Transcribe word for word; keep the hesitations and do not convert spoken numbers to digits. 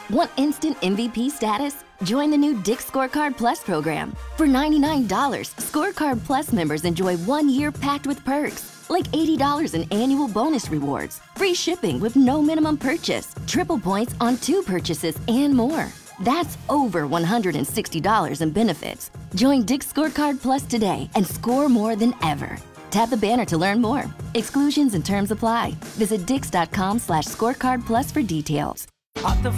Want instant M V P status? Join the new Dick's Scorecard Plus program. For ninety-nine dollars, Scorecard Plus members enjoy one year packed with perks, like eighty dollars in annual bonus rewards, free shipping with no minimum purchase, triple points on two purchases, and more. That's over one hundred sixty dollars in benefits. Join Dick's Scorecard Plus today and score more than ever. Tap the banner to learn more. Exclusions and terms apply. Visit dix.com slash scorecard plus for details. Hot the